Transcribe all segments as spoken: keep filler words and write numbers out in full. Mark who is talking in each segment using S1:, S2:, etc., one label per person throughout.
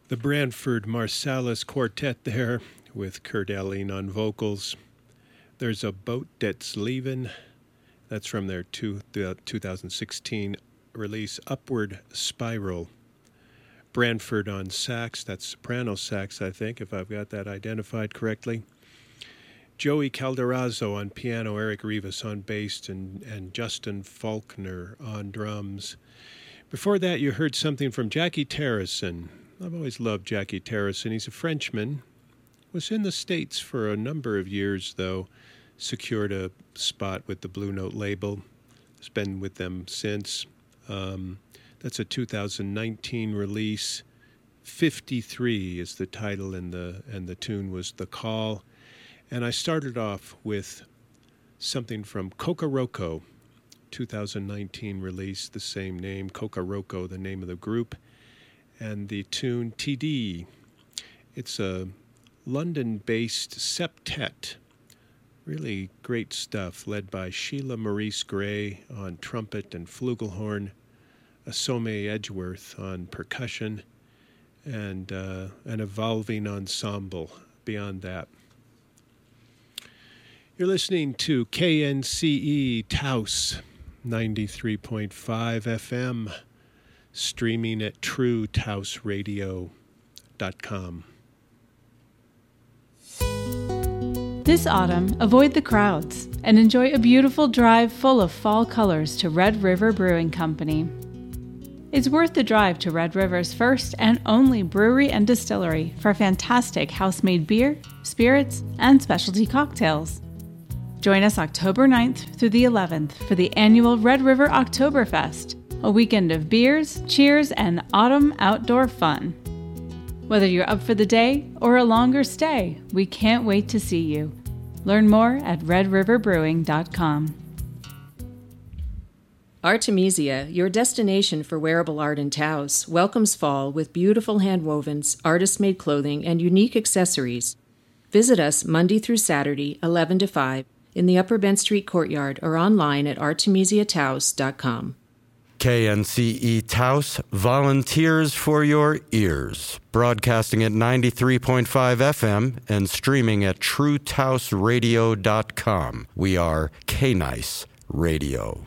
S1: The Branford Marsalis Quartet there with Kurt Elling on vocals. There's a Boat That's Leavin'. That's from their two, the two thousand sixteen release, Upward Spiral. Branford on sax, that's soprano sax, I think, if I've got that identified correctly. Joey Calderazzo on piano, Eric Rivas on bass, and, and Justin Faulkner on drums. Before that, you heard something from Jackie Terrison. I've always loved Jackie Terrison. He's a Frenchman. Was in the States for a number of years, though. Secured a spot with the Blue Note label. Has been with them since. Um, that's a two thousand nineteen release. fifty-three is the title, and the and the tune was The Call. And I started off with something from Kokoroko, two thousand nineteen release, the same name, Kokoroko, the name of the group. And the tune T D. It's a London-based septet. Really great stuff, led by Sheila Maurice Gray on trumpet and flugelhorn, Asome Edgeworth on percussion, and uh, an evolving ensemble beyond that. You're listening to K N C E Taos, ninety-three point five F M. Streaming at true taos radio dot com.
S2: This autumn, avoid the crowds and enjoy a beautiful drive full of fall colors to Red River Brewing Company. It's worth the drive to Red River's first and only brewery and distillery for fantastic house-made beer, spirits, and specialty cocktails. Join us October ninth through the eleventh for the annual Red River Oktoberfest, a weekend of beers, cheers, and autumn outdoor fun. Whether you're up for the day or a longer stay, we can't wait to see you. Learn more at red river brewing dot com.
S3: Artemisia, your destination for wearable art in Taos, welcomes fall with beautiful handwovens, artist-made clothing, and unique accessories. Visit us Monday through Saturday, eleven to five, in the Upper Bent Street courtyard or online at artemisia taos dot com.
S4: K N C E Taos, volunteers for your ears. Broadcasting at ninety-three point five F M and streaming at true taos radio dot com. We are K-Nice Radio.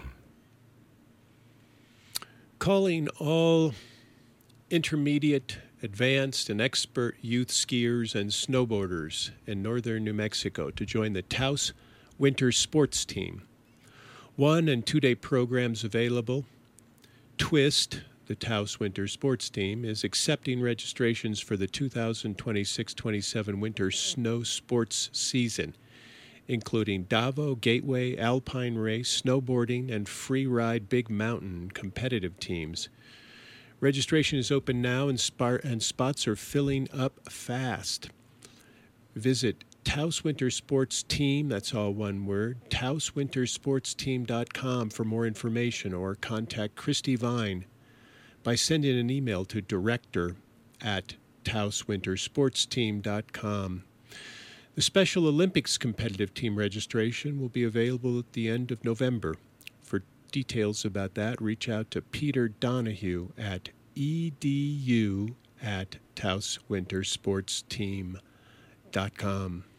S1: Calling all intermediate, advanced, and expert youth skiers and snowboarders in northern New Mexico to join the Taos Winter Sports Team. One- and two-day programs available. Twist, the Taos Winter Sports Team, is accepting registrations for the two thousand twenty-six twenty-seven winter snow sports season, including Davo, Gateway, Alpine Race, snowboarding, and free ride Big Mountain competitive teams. Registration is open now, and, spar- and spots are filling up fast. Visit Taos Winter Sports Team, that's all one word, taos winter sports team dot com for more information, or contact Christy Vine by sending an email to director at taos winter sports team dot com. The Special Olympics competitive team registration will be available at the end of November. For details about that, reach out to Peter Donahue at edu at taos winter sports team dot com.